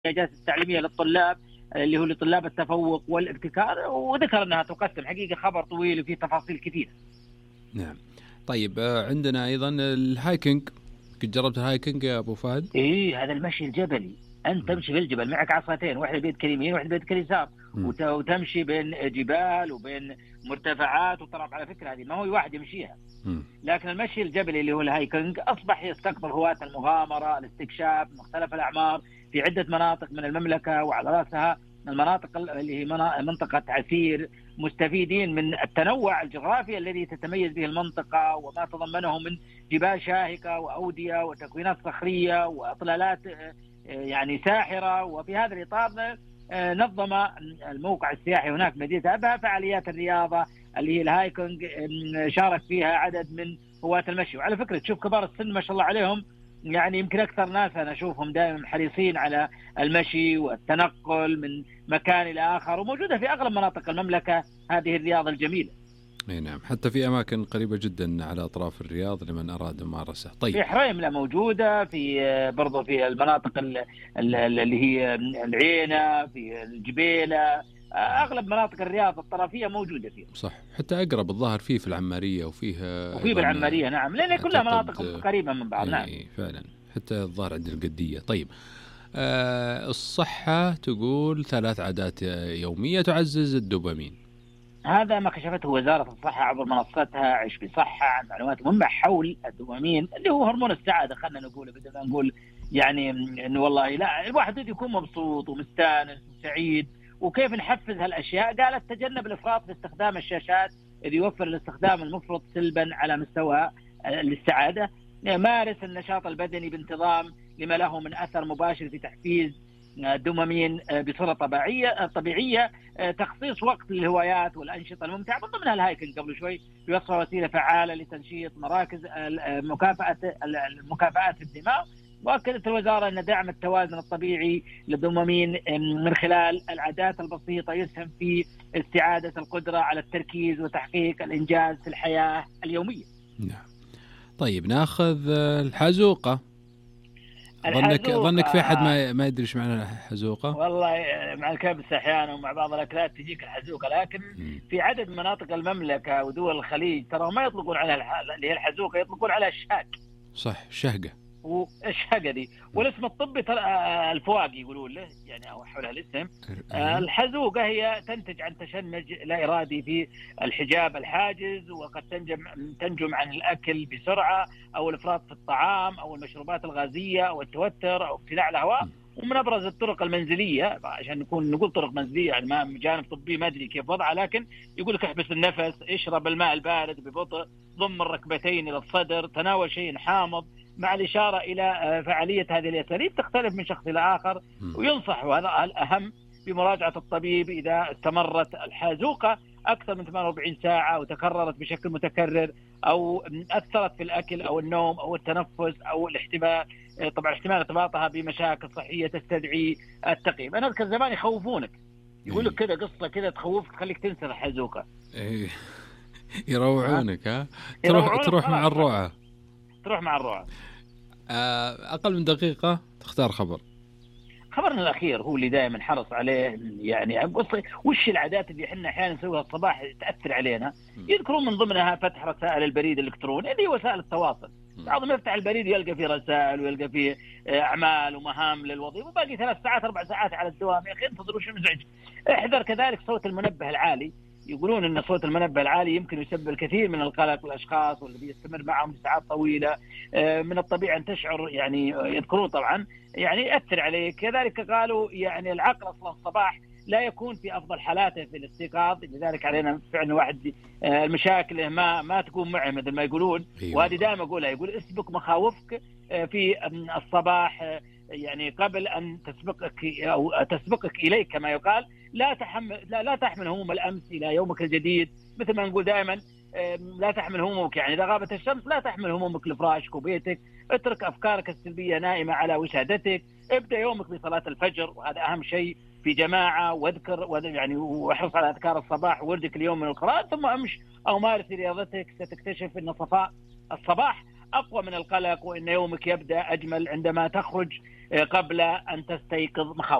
الاحتياجات التعليمية للطلاب اللي هو لطلاب التفوق والابتكار، وذكر أنها تقسم حقيقة خبر طويل وفيه تفاصيل كثيرة. نعم. طيب عندنا أيضا الهايكنج، قد جربت الهايكنج يا أبو فهد؟ إيه، هذا المشي الجبلي، أنت تمشي في الجبل معك عصاتين، واحدة بيدك اليمين واحدة بيدك اليسار، وتمشي بين جبال وبين مرتفعات، وطبعا على فكرة هذه ما هو واحد يمشيها. لكن المشي الجبلي اللي هو الهايكنج أصبح يستقطب هواة المغامرة، الاستكشاف، مختلف الأعمار في عدة مناطق من المملكة، وعلى رأسها المناطق اللي هي منطقة عسير، مستفيدين من التنوع الجغرافي الذي تتميز به المنطقة وما تضمنه من جبال شاهقة وأودية وتكوينات صخرية وأطلالات يعني ساحرة. وفي هذا الإطار نظم الموقع السياحي هناك مدينة أبها فعاليات الرياضة اللي هي الهايكنج، شارك فيها عدد من هواة المشي. وعلى فكرة تشوف كبار السن ما شاء الله عليهم، يعني يمكن أكثر ناس أنا أشوفهم دائما حريصين على المشي والتنقل من مكان إلى آخر، وموجودة في أغلب مناطق المملكة هذه الرياضة الجميلة. نعم، حتى في أماكن قريبة جدا على أطراف الرياض لمن أراد ممارسة. طيب، في حريملة موجودة، في برضو في المناطق اللي هي العينة، في الجبيلة، أغلب مناطق الرياض الطرفية موجودة فيها. صح، حتى أقرب الظاهر فيه في العمارية وفي بالعمارية. نعم، لأن كلها مناطق قريبة من بعض. نعم فعلا، حتى الظاهر عند القدية. طيب، الصحة تقول 3 عادات يومية تعزز الدوبامين. هذا ما كشفته وزارة الصحة عبر منصتها عيش بصحة عن معلومات مهمة حول الدوبامين اللي هو هرمون السعادة. خلنا نقول بدل ما نقول يعني إنه والله لا، الواحد يكون مبسوط ومستانس وسعيد، وكيف نحفز هالأشياء. قالت تجنب الإفراط في استخدام الشاشات إذ يوفر الاستخدام المفرط سلبا على مستوى السعادة. مارس النشاط البدني بانتظام لما له من أثر مباشر في تحفيز الدوبامين بصورة طبيعية. تخصيص وقت للهوايات والأنشطة الممتعة من ضمنها الهايكنج قبل شوي بوصفها وسيلة فعالة لتنشيط مراكز مكافأة الدماغ. وأكدت الوزارة أن دعم التوازن الطبيعي للدوبامين من خلال العادات البسيطة يسهم في استعادة القدرة على التركيز وتحقيق الإنجاز في الحياة اليومية. نعم. طيب، ناخذ الحزوقة. ظنك في أحد ما يدري ايش معنى الحزوقة؟ والله مع الكبسة أحيانا ومع بعض الأكلات تجيك الحزوقة، لكن في عدد من مناطق المملكة ودول الخليج ترى ما يطلقون على اللي هي الحزوقة، يطلقون على الشهق. صح، شهقة. والشهقة دي والاسم الطبي الفواقي يقولون له، يعني أو حولها الاسم. الحزوقة هي تنتج عن تشنج لا إرادي في الحجاب الحاجز، وقد تنجم عن الأكل بسرعة أو الإفراط في الطعام أو المشروبات الغازية أو التوتر أو ابتلاع الهواء. ومن أبرز الطرق المنزلية، عشان نقول طرق منزلية يعني ما جانب طبي ما أدري كيف وضعها، لكن يقول لك احبس النفس، اشرب الماء البارد ببطء، ضم الركبتين إلى الصدر، تناول شيء حامض، مع الإشارة إلى فعالية هذه الأساليب تختلف من شخص إلى آخر. وينصح، وهذا الأهم، بمراجعة الطبيب إذا استمرت الحازوقة أكثر من 48 ساعة وتكررت بشكل متكرر أو أثرت في الأكل أو النوم أو التنفس أو الاحتمال، طبعا احتمال ارتباطها بمشاكل صحية تستدعي التقييم. أنا أذكر زمان يخوفونك، يقول لك كذا قصة كذا تخوفك تخليك تنسى الحازوقة. يروعونك. تروح مع الروعة. تروح مع الروعة. أقل من دقيقة تختار خبرنا الأخير هو اللي دائما حرص عليه. يعني وش العادات اللي احنا أحيانا نسويها الصباح تأثر علينا؟ يذكرون من ضمنها فتح رسائل البريد الإلكتروني اللي هي وسائل التواصل. بعضهم يفتح البريد يلقى فيه رسائل ويلقى فيه أعمال ومهام للوظيفة، وباقي 3 ساعات 4 ساعات على الدوام. يا أخي انتظروا، شو مزعج. احذر كذلك صوت المنبه العالي. يقولون أن صوت المنبه العالي يمكن يسبب الكثير من القلق للأشخاص والذي يستمر معهم لساعات طويلة. من الطبيعي أن تشعر، يعني يذكرون طبعا يعني يأثر عليك. كذلك قالوا يعني العقل أصلا الصباح لا يكون في أفضل حالاته في الاستيقاظ، لذلك علينا فعلا واحد المشاكل ما تكون معه مثل ما يقولون. وهذه دائما أقولها، يقول اسبق مخاوفك في الصباح، يعني قبل أن تسبقك إليك كما يقال. لا تحمل هموم الأمس إلى يومك الجديد. مثل ما نقول دائما لا تحمل همومك، يعني إذا غابت الشمس لا تحمل همومك لفراشك وبيتك. اترك أفكارك السلبية نائمة على وسادتك. ابدأ يومك بصلاة الفجر، وهذا أهم شيء، في جماعة. واحرص على أذكار الصباح وردك اليوم من القرآن، ثم أمش أو مارس رياضتك. ستكتشف أن صفاء الصباح أقوى من القلق، وأن يومك يبدأ أجمل عندما تخرج قبل أن تستيقظ مخاوف.